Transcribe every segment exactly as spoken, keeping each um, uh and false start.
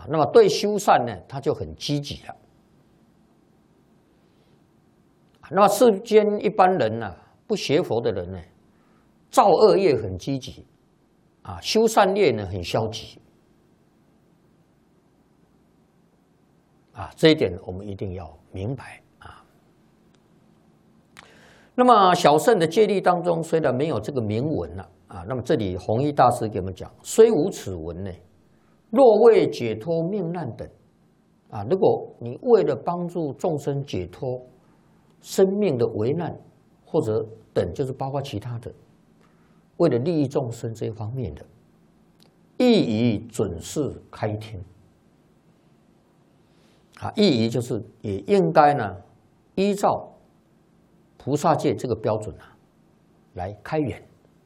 那么对修善呢，他就很积极了。那么世间一般人呢、啊，不学佛的人呢，造恶业很积极，啊，修善业呢很消极。啊，这一点我们一定要明白啊。那么小乘的戒律当中，虽然没有这个明文了啊，那么这里弘一大师给我们讲，虽无此文呢，若为解脱命难等，啊，如果你为了帮助众生解脱生命的危难，或者等就是包括其他的，为了利益众生这一方面的，亦以准示开天。啊，意义就是也应该呢，依照菩萨戒这个标准啊，来开源。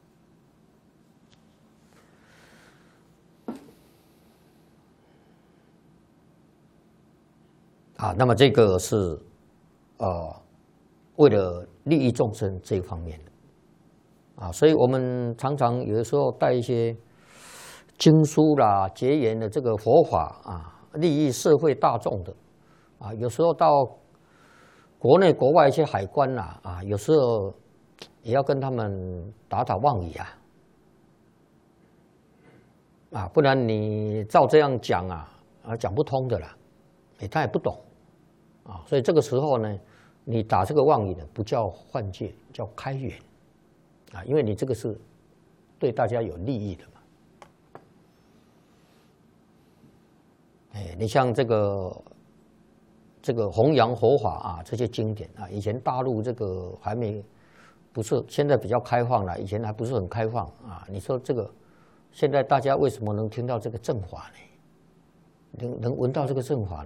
啊，那么这个是呃，为了利益众生这一方面的啊，所以我们常常有的时候带一些经书啦、结缘的这个佛法啊，利益社会大众的。啊，有时候到国内国外一些海关呐，啊，有时候也要跟他们打打妄语啊，啊，不然你照这样讲啊，啊，讲不通的啦，哎，他也不懂，啊，所以这个时候呢，你打这个妄语呢，不叫换戒，叫开源，啊，因为你这个是对大家有利益的嘛，哎，你像这个。这个弘扬佛法啊，这些经典啊，以前大陆这个还没，不是现在比较开放了，以前还不是很开放啊。你说这个，现在大家为什么能听到这个正法呢？能能闻到这个正法呢？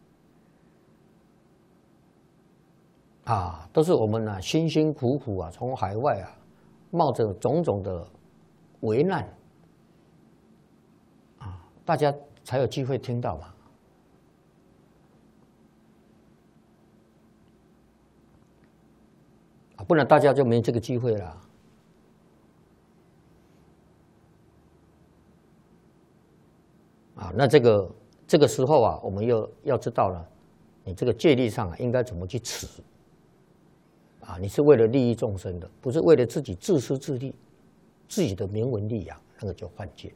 啊，都是我们呢辛辛苦苦啊，从海外啊，冒着种种的危难啊，大家才有机会听到嘛。不然大家就没这个机会了。啊，那这个这个时候啊，我们又要知道了，你这个戒律上啊，应该怎么去持？啊，你是为了利益众生的，不是为了自己自私自利、自己的名闻利养，那个叫犯戒。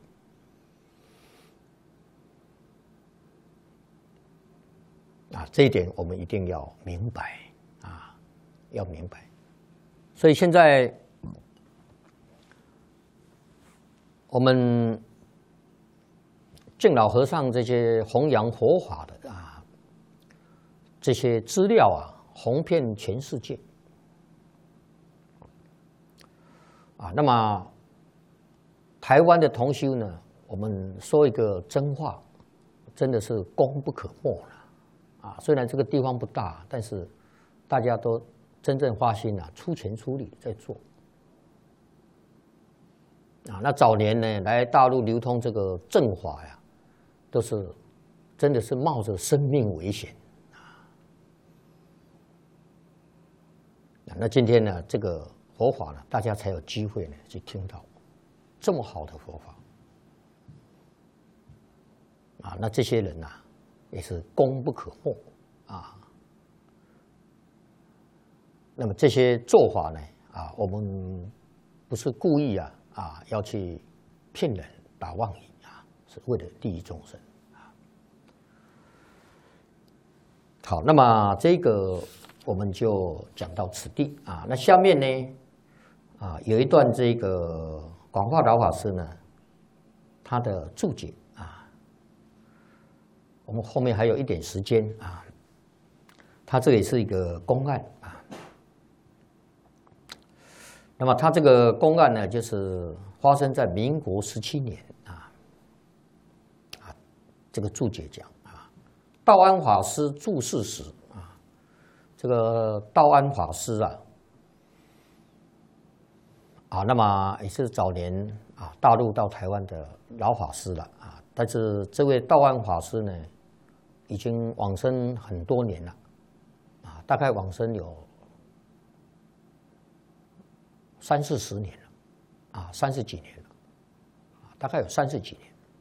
啊，这一点我们一定要明白啊，要明白。所以现在我们净老和尚这些弘扬佛法的啊，这些资料啊，红遍全世界啊。那么台湾的同修呢，我们说一个真话，真的是功不可没了啊。虽然这个地方不大，但是大家都真正花心啊，出钱出力在做啊。那早年呢，来大陆流通这个正法呀，都是真的是冒着生命危险啊。那今天呢，这个佛法呢，大家才有机会呢去听到这么好的佛法啊。那这些人呐、啊，也是功不可没啊。那么这些做法呢，啊，我们不是故意啊啊要去骗人、打妄语啊，是为了利益众生啊。好，那么这个我们就讲到此地啊。那下面呢，啊，有一段这个广化老法师呢，他的注解啊，我们后面还有一点时间啊，他这也是一个公案啊。那么他这个公案呢，就是发生在民国十七年啊啊，这个注解讲啊，道安法师住世时啊，这个道安法师啊啊，那么也是早年啊大陆到台湾的老法师了啊，但是这位道安法师呢，已经往生很多年了啊，大概往生有三四十年了，啊，三十几年了，啊，大概有三十几年。